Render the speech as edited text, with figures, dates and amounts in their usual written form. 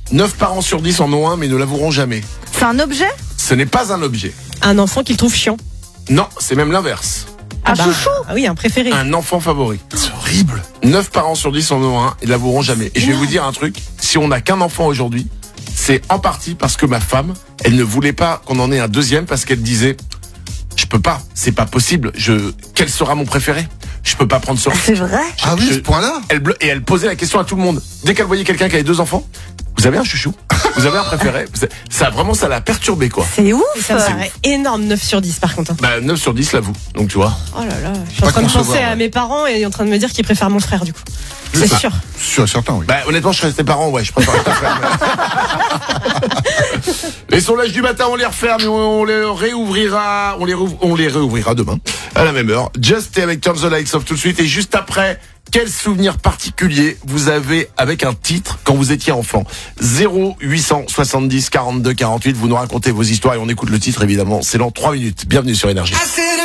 9 parents sur 10 en ont un, mais ne l'avoueront jamais. C'est un objet? Ce n'est pas un objet. Un enfant qu'il trouve chiant. Non, c'est même l'inverse. Un chouchou? Ah oui, un préféré. Un enfant favori. C'est horrible. 9 parents sur 10 en ont un, et ne l'avoueront jamais. Et je vais vous dire un truc, si on n'a qu'un enfant aujourd'hui, c'est en partie parce que ma femme, elle ne voulait pas qu'on en ait un deuxième parce qu'elle disait, je peux pas, c'est pas possible, quel sera mon préféré? Je peux pas prendre ce risque. C'est vrai? Ah oui, ce point-là. Elle posait la question à tout le monde. Dès qu'elle voyait quelqu'un qui avait 2 enfants, vous avez un chouchou? Vous avez un préféré? Ça l'a perturbé, quoi. C'est ouf! Et ça me paraît énorme, 9 sur 10 par contre. 9 sur 10, l'avoue. Donc, tu vois. Oh là là, je suis en train de penser à mes parents et en train de me dire qu'ils préfèrent mon frère du coup. C'est sûr. Sûr et certain, oui. Honnêtement, je serais tes parents, ouais, je préfère ton frère. Les sondages du matin, on les referme, mais on les réouvrira, on les réouvrira demain, à la même heure. Just avec Turn the Lights Off tout de suite, et juste après, quel souvenir particulier vous avez avec un titre quand vous étiez enfant? 0870 42 48, vous nous racontez vos histoires et on écoute le titre évidemment, c'est dans 3 minutes. Bienvenue sur Énergie.